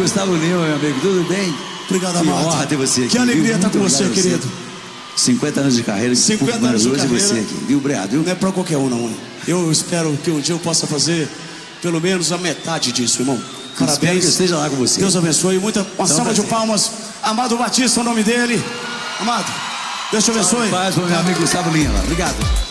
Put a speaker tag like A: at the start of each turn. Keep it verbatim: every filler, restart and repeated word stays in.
A: Gustavo Lima, meu amigo, tudo bem?
B: Obrigado,
A: que
B: Amado.
A: Que honra ter você aqui.
B: Que alegria
A: estar
B: com você, querido.
A: cinquenta anos de carreira,
B: cinquenta anos de carreira.
A: Você aqui, viu, Obrigado, viu?
B: Não é pra qualquer um, não. Eu espero que um dia eu possa fazer pelo menos a metade disso, irmão. Parabéns.
A: Espero que eu esteja lá com você.
B: Deus abençoe. Muita, uma
A: então,
B: salva de palmas. Amado Batista, o nome dele. Amado, Deus te abençoe.
A: Paz para o meu amigo Gustavo Lima. Obrigado.